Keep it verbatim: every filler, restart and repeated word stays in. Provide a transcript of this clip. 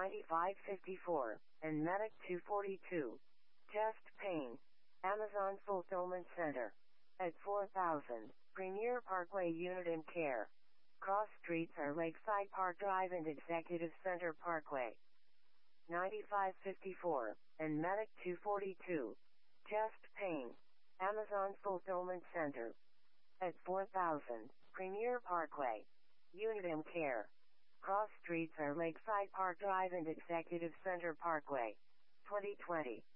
ninety-five fifty-four, and Medic two forty-two. Chest pain. Amazon Fulfillment Center. At four thousand, Premier Parkway Unit and Care. Cross streets are Lakeside Park Drive and Executive Center Parkway. ninety-five fifty-four, and Medic two forty-two. Chest pain. Amazon Fulfillment Center. At four thousand, Premier Parkway. Unit and Care. Cross streets are Lakeside Park Drive and Executive Center Parkway. twenty twenty.